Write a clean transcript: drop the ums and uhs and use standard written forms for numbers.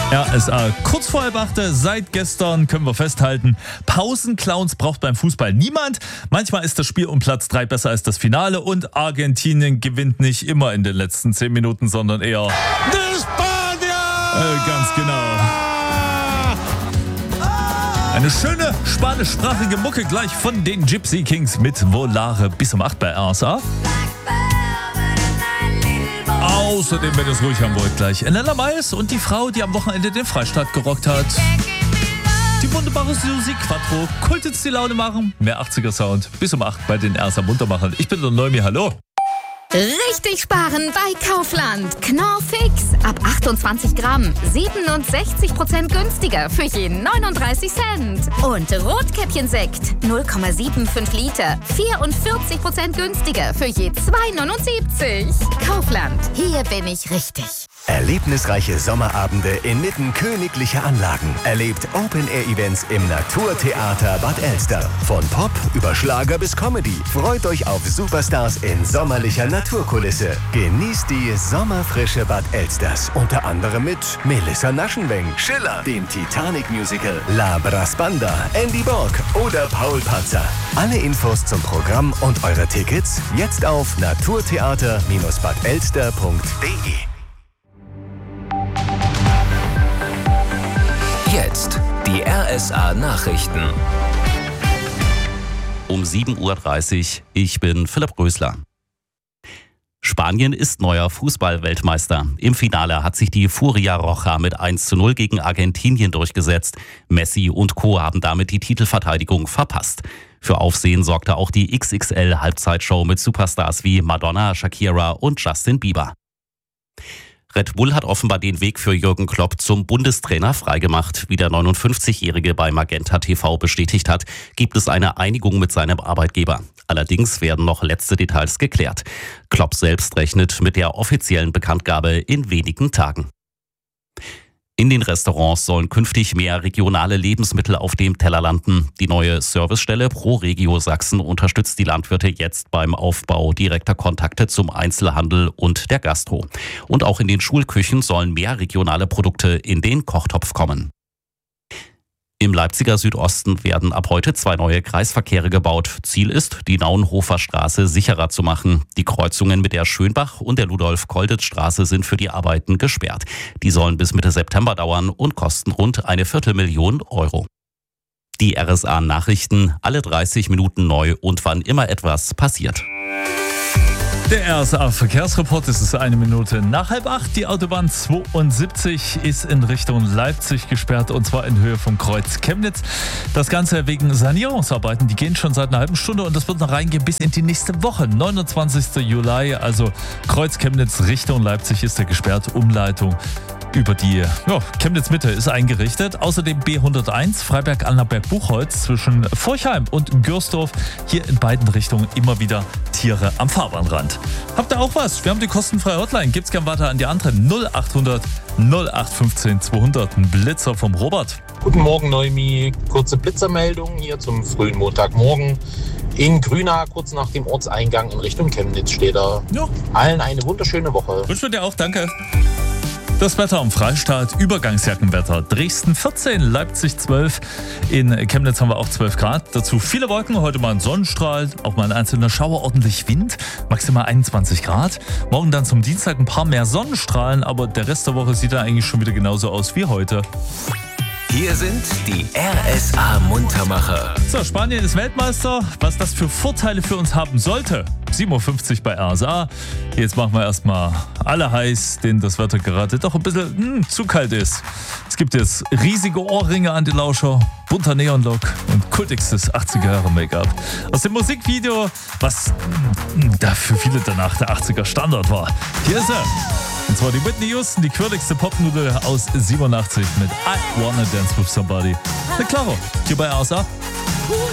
RSA kurz vor 7:30. Seit gestern können wir festhalten, Pausenclowns braucht beim Fußball niemand. Manchmal ist das Spiel um Platz 3 besser als das Finale und Argentinien gewinnt nicht immer in den letzten 10 Minuten, sondern eher Die Spanier! Ganz genau. Eine schöne spanischsprachige Mucke gleich von den Gypsy Kings mit Volare bis um 8 bei RSA. Außerdem, wenn ihr es ruhig haben wollt, gleich Elena Miles und die Frau, die am Wochenende den Freistaat gerockt hat. Die wunderbare Susi Quattro, Kult jetzt die Laune machen, mehr 80er Sound bis um 8 bei den RSA Muntermachern. Ich bin der Neumi, hallo. Richtig sparen bei Kaufland. Knorr Fix. Ab 28 Gramm. 67% günstiger für jeden 39 Cent. Und Rotkäppchensekt. 0,75 Liter. 44% günstiger für je 2,79. Kaufland. Hier bin ich richtig. Erlebnisreiche Sommerabende inmitten königlicher Anlagen. Erlebt Open-Air-Events im Naturtheater Bad Elster. Von Pop über Schlager bis Comedy. Freut euch auf Superstars in sommerlicher Naturkulisse. Genießt die sommerfrische Bad Elsters. Unter anderem mit Melissa Naschenweng, Schiller, dem Titanic-Musical, La Brassbanda, Andy Borg oder Paul Panzer. Alle Infos zum Programm und eure Tickets jetzt auf naturtheater-badelster.de. Jetzt die RSA-Nachrichten. Um 7:30 Uhr, ich bin Philipp Rösler. Spanien ist neuer Fußball-Weltmeister. Im Finale hat sich die Furia Roja mit 1:0 gegen Argentinien durchgesetzt. Messi und Co. haben damit die Titelverteidigung verpasst. Für Aufsehen sorgte auch die XXL-Halbzeitshow mit Superstars wie Madonna, Shakira und Justin Bieber. Red Bull hat offenbar den Weg für Jürgen Klopp zum Bundestrainer freigemacht. Wie der 59-Jährige bei Magenta TV bestätigt hat, gibt es eine Einigung mit seinem Arbeitgeber. Allerdings werden noch letzte Details geklärt. Klopp selbst rechnet mit der offiziellen Bekanntgabe in wenigen Tagen. In den Restaurants sollen künftig mehr regionale Lebensmittel auf dem Teller landen. Die neue Servicestelle ProRegio Sachsen unterstützt die Landwirte jetzt beim Aufbau direkter Kontakte zum Einzelhandel und der Gastro. Und auch in den Schulküchen sollen mehr regionale Produkte in den Kochtopf kommen. Im Leipziger Südosten werden ab heute 2 neue Kreisverkehre gebaut. Ziel ist, die Naunhofer Straße sicherer zu machen. Die Kreuzungen mit der Schönbach- und der Ludolf-Kolditz-Straße sind für die Arbeiten gesperrt. Die sollen bis Mitte September dauern und kosten rund 250.000 Euro. Die RSA-Nachrichten, alle 30 Minuten neu und wann immer etwas passiert. Der RSA-Verkehrsreport, es ist 1 Minute nach 7:30. Die Autobahn 72 ist in Richtung Leipzig gesperrt und zwar in Höhe vom Kreuz Chemnitz. Das Ganze wegen Sanierungsarbeiten, die gehen schon seit einer halben Stunde und das wird noch reingehen bis in die nächste Woche. 29. Juli, also Kreuz Chemnitz Richtung Leipzig ist er gesperrt. Umleitung über die Chemnitz-Mitte ist eingerichtet. Außerdem B101 Freiberg-Annaberg-Buchholz zwischen Forchheim und Gürsdorf. Hier in beiden Richtungen immer wieder Tiere am Fahrbahnrand. Habt ihr auch was? Wir haben die kostenfreie Hotline. Gibt's gern weiter an die andere 0800 0815 200. Ein Blitzer vom Robert. Guten Morgen, Neumi. Kurze Blitzermeldung hier zum frühen Montagmorgen. In Grünau, kurz nach dem Ortseingang in Richtung Chemnitz steht er. Ja. Allen eine wunderschöne Woche. Wünschen wir dir auch, danke. Das Wetter am Freistaat, Übergangsjackenwetter. Dresden 14, Leipzig 12, in Chemnitz haben wir auch 12 Grad. Dazu viele Wolken, heute mal ein Sonnenstrahl, auch mal ein einzelner Schauer, ordentlich Wind, maximal 21 Grad. Morgen dann zum Dienstag ein paar mehr Sonnenstrahlen, aber der Rest der Woche sieht dann eigentlich schon wieder genauso aus wie heute. Hier sind die RSA-Muntermacher. So, Spanien ist Weltmeister. Was das für Vorteile für uns haben sollte. 7:50 Uhr bei RSA. Jetzt machen wir erstmal alle heiß, denen das Wetter gerade doch ein bisschen zu kalt ist. Es gibt jetzt riesige Ohrringe an die Lauscher, bunter Neonlook und kultigstes 80er Jahre Make-up. Aus dem Musikvideo, was da für viele danach der 80er Standard war. Hier ist er. Und zwar die Whitney Houston, die quirligste Popnudel aus 87 mit I Wanna Dance With Somebody. Na klaro, hier bei RSA.